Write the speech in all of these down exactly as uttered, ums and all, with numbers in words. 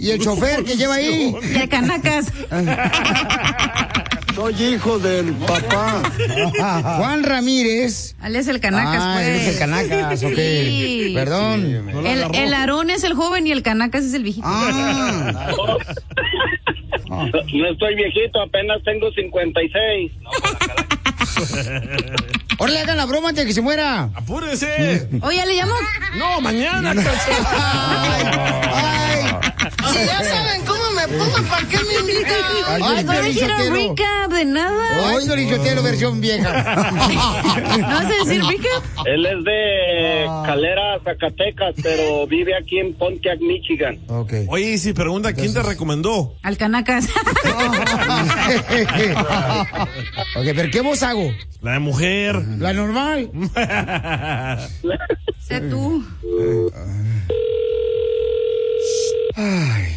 ¿Y el chofer que lleva ahí? Y el canacas. Soy hijo del papá. Juan Ramírez. Él es el canacas, ah, pues. Él es el canacas, ok. Sí. Perdón. Sí, el, el Aarón es el joven y el canacas es el viejito. Ah. No, no estoy viejito, apenas tengo cincuenta y seis. No, ahora le hagan la broma antes de que se muera. ¡Apúrese! Oye, ¿le llamo? No, mañana. ay, ay. Si ya saben cómo me pongo, ¿para qué me invitan? Ay, ay no dijeron recap de nada. Ay, Dorichotero, versión vieja. ¿No vas a decir recap? Él es de Calera, Zacatecas, pero vive aquí en Pontiac, Michigan. Okay. Oye, y si pregunta, ¿quién te recomendó? Al canacas. Ok, pero ¿qué voz hago? La de mujer. La normal. Sé tú. Ay.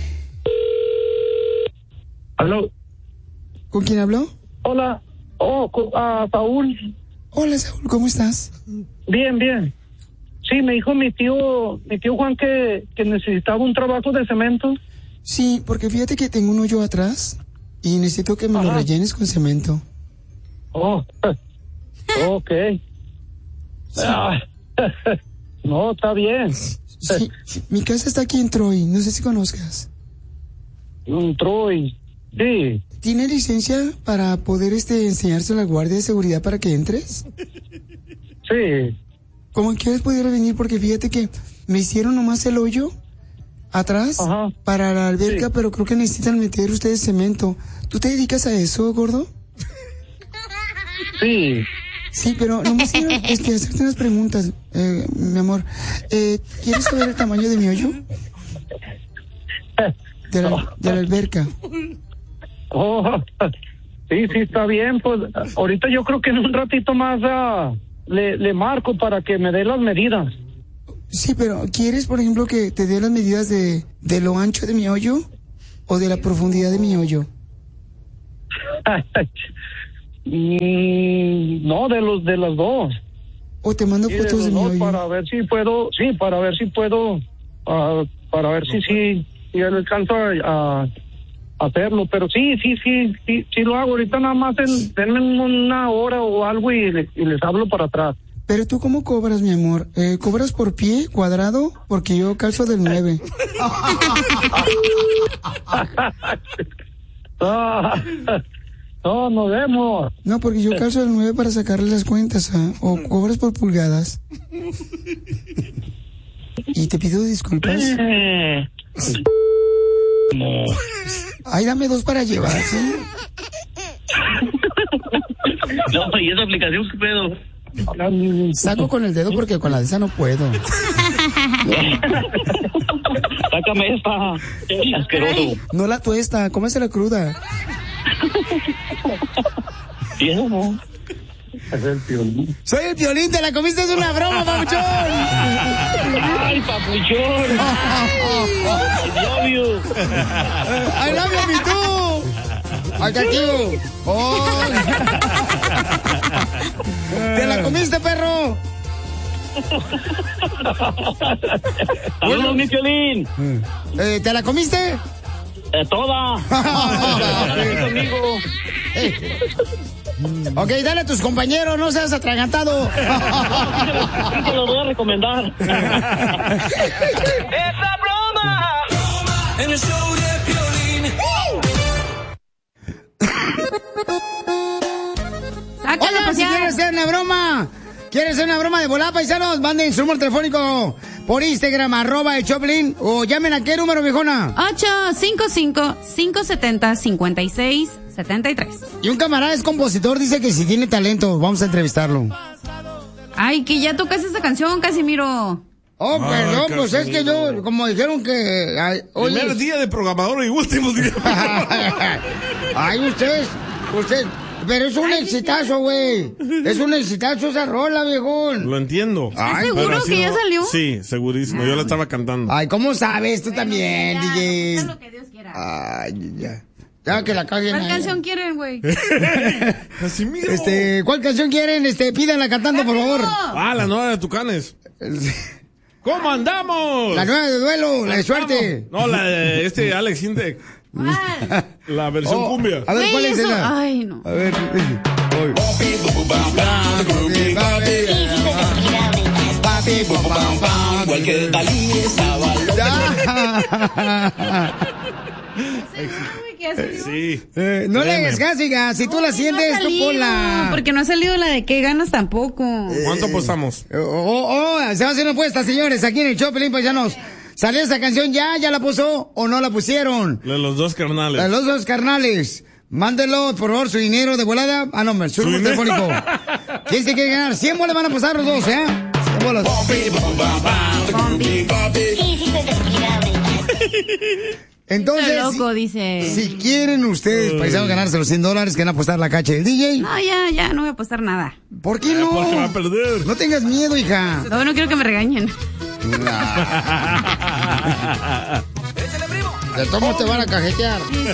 ¿Aló? ¿Con quién habló? Hola. Oh, uh, Saúl. Hola, Saúl, ¿cómo estás? Bien, bien. Sí, me dijo mi tío, mi tío Juan que, que necesitaba un trabajo de cemento. Sí, porque fíjate que tengo un hoyo atrás y necesito que me Ajá. lo rellenes con cemento. Oh, ok. Sí. Ah, no, está bien. Sí, mi casa está aquí en Troy, no sé si conozcas. En Troy, sí. ¿Tiene licencia para poder este enseñarse a la guardia de seguridad para que entres? Sí. ¿Cómo quieres pudiera venir? Porque fíjate que me hicieron nomás el hoyo atrás Ajá. para la alberca, sí. pero creo que necesitan meter ustedes cemento. ¿Tú te dedicas a eso, gordo? Sí. Sí, pero nomás quiero este, hacerte unas preguntas, eh, mi amor. Eh, ¿Quieres saber el tamaño de mi hoyo? De la, de la alberca. Oh, sí, sí, está bien. Pues ahorita yo creo que en un ratito más uh, le, le marco para que me dé las medidas. Sí, pero ¿quieres, por ejemplo, que te dé las medidas de, de lo ancho de mi hoyo o de la profundidad de mi hoyo? Mm, no, de los de las dos. O te mando sí, fotos de, de mi hoyo. Para ver si puedo, sí, para ver si puedo, uh, para ver si sí, si él alcanza a, a hacerlo. Pero sí, sí, sí, sí, sí lo hago. Ahorita nada más en, denme una hora o algo y, le, y les hablo para atrás. Pero tú, ¿cómo cobras, mi amor? Eh, ¿Cobras por pie, cuadrado? Porque yo calzo del nueve. No, nos vemos. No, porque yo calzo el nueve para sacarle las cuentas, ¿ah? O cobras por pulgadas. Y te pido disculpas. No. Ay, dame dos para llevar, ¿sí? No, ¿y esa aplicación qué pedo? Saco con el dedo porque con la de esa no puedo. Sácame esta. Asqueroso. No la tuesta, cómesela cruda. ¿Quién no? Es el Piolín. Soy el Piolín, te la comiste, es una broma, papuchón. Ay, papuchón. I love you. I love you, me too. Ay, tío. Oh. ¿Te la comiste, perro? Saludos, mi Piolín. Eh, ¿Te la comiste? Eh, toda. Conmigo. Ok, dale a tus compañeros, no seas atragantado. Te lo voy a recomendar. ¡Esa broma! En el show de Piolín. Hola, si quieres hacer una broma, ¿quieres hacer una broma de volada, paisanos? Manden su número telefónico por Instagram, arroba el Choplin, o llamen a qué número, viejona. ocho cinco cinco, cinco siete cero, cinco seis siete tres. Y un camarada es compositor, dice que si tiene talento, vamos a entrevistarlo. Ay, que ya tocas esa canción, Casimiro. Oh, ah, perdón, Casimiro. Pues es que yo, como dijeron que... Ay, primer oye, día de programador y último día de programador. Ay, ustedes, ustedes... Pero es un Ay, exitazo, güey. Es un exitazo esa rola, viejón. Lo entiendo. ¿Estás seguro que no... ya salió? Sí, segurísimo. Yo la estaba cantando. Ay, ¿cómo sabes? Tú bueno, también, ya, D J. Lo que Dios quiera. Ay, ya. Ya que la caguen. ¿Cuál canción quieren, güey? Este, ¿cuál canción quieren? Este, pídanla cantando, por favor. Ah, la nueva de Tucanes. ¿Cómo andamos? La nueva de duelo, la de suerte. No, la de este Alex Intec. La versión Oh, cumbia. A ver, ¿cuál es eso? esa? Ay, no. A ver. Igual que Dalí estaba Sí. Eh, no le hagas caso, hija. Si tú la sientes, tú ponla. Porque no ha salido la de qué ganas tampoco. ¿Cuánto apostamos? Oh, oh, oh, se va a hacer una apuesta, señores, aquí en el show, Pelín Paisanos. ¿Salió esa canción ya? ¿Ya la puso o no la pusieron? La de los dos carnales. La de los dos carnales. Mándelo, por favor, su dinero de volada. Ah, no, su número telefónico. ¿Quién se quiere ganar? cien bolas van a pasar los dos, ¿eh? cien bolas. Entonces, loco, si, dice. si quieren ustedes, paisanos, ganarse los cien dólares que van a apostar la cacha del D J. No, ya, ya, no voy a apostar nada. ¿Por qué no? Porque va a perder. No tengas miedo, hija. No, no quiero que me regañen. De todos modos te van a cajetear.